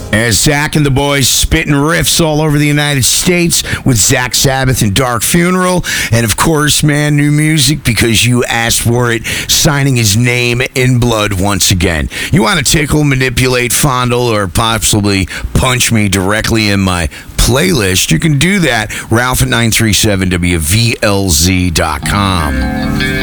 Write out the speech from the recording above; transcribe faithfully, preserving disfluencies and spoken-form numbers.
As Zach and the boys spitting riffs all over the United States with Zach Sabbath and Dark Funeral. And of course, man, new music because you asked for it, signing his name in blood once again. You want to tickle, manipulate, fondle, or possibly punch me directly in my playlist, you can do that. Ralph at nine three seven W V L Z dot com.